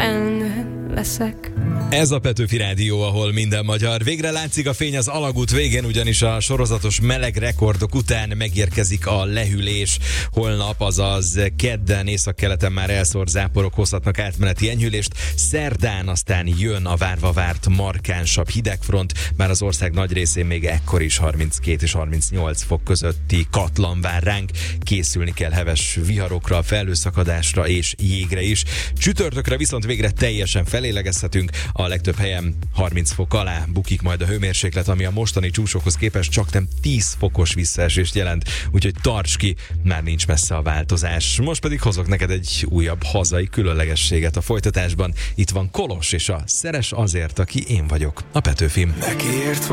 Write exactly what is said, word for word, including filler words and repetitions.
felnő leszek. Ez a Petőfi Rádió, ahol minden magyar. Végre látszik a fény az alagút végén, ugyanis a sorozatos meleg rekordok után megérkezik a lehűlés. Holnap, azaz kedden északkeleten már elszórt záporok hozhatnak átmeneti enyhülést. Szerdán aztán jön a várva várt markánsabb hidegfront, bár az ország nagy részén még ekkor is harminckét és harmincnyolc fok közötti katlan vár ránk. Készülni kell heves viharokra, felhőszakadásra és jégre is. Csütörtökre viszont végre teljesen felélegezhetünk. A legtöbb helyen harminc fok alá bukik majd a hőmérséklet, ami a mostani csúcsokhoz képest csak nem tíz fokos visszaesést jelent, úgyhogy tarts ki, már nincs messze a változás. Most pedig hozok neked egy újabb hazai különlegességet a folytatásban. Itt van Kolos és a Szeres azért, aki én vagyok, a Petőfim. Megért